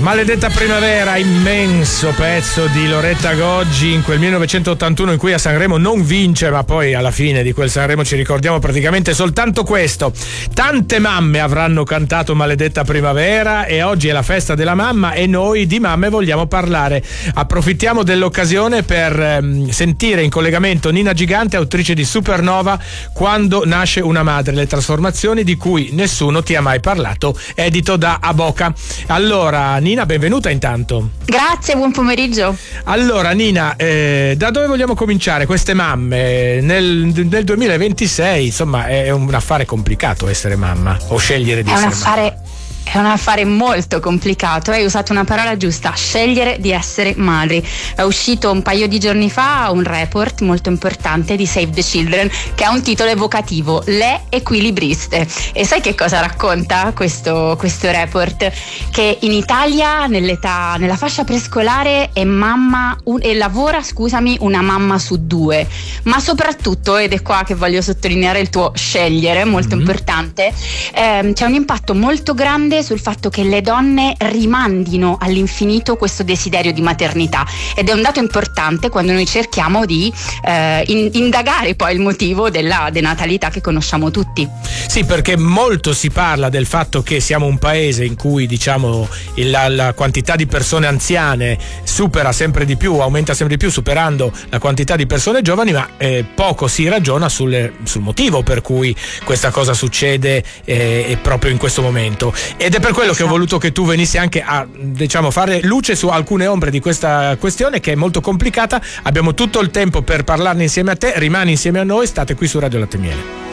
Maledetta primavera, immenso pezzo di Loretta Goggi in quel 1981 in cui a Sanremo non vince, ma poi alla fine di quel Sanremo ci ricordiamo praticamente soltanto questo. Tante mamme avranno cantato Maledetta primavera e oggi è la festa della mamma e noi di mamme vogliamo parlare. Approfittiamo dell'occasione per sentire in collegamento Nina Gigante, autrice di Supernova, Quando nasce una madre, le trasformazioni di cui nessuno ti ha mai parlato, edito da Aboca. Allora Nina, benvenuta intanto. Grazie, buon pomeriggio. Allora Nina, da dove vogliamo cominciare? Queste mamme nel 2026, insomma, è un affare complicato essere mamma o scegliere di essere mamma. È un affare molto complicato, hai usato una parola giusta, scegliere di essere madri. È uscito un paio di giorni fa un report molto importante di Save the Children che ha un titolo evocativo, Le equilibriste. E sai che cosa racconta questo report? Che in Italia nella fascia prescolare è lavora una mamma su due, ma soprattutto, ed è qua che voglio sottolineare il tuo scegliere, molto importante, c'è un impatto molto grande sul fatto che le donne rimandino all'infinito questo desiderio di maternità, ed è un dato importante quando noi cerchiamo di indagare poi il motivo della denatalità che conosciamo tutti. Sì, perché molto si parla del fatto che siamo un paese in cui, diciamo, la quantità di persone anziane supera sempre di più, aumenta sempre di più, superando la quantità di persone giovani, ma poco si ragiona sul motivo per cui questa cosa succede proprio in questo momento. Ed è per quello che ho voluto che tu venissi anche a, diciamo, fare luce su alcune ombre di questa questione che è molto complicata. Abbiamo tutto il tempo per parlarne insieme a te, rimani insieme a noi, state qui su Radio Latte Miele.